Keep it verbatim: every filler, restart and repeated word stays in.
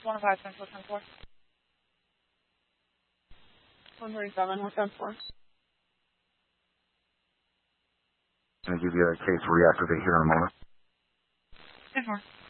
one oh five, ten four, ten four. one thirty-seven, what's ten four? Can I give you a case to reactivate here in a moment? ten four.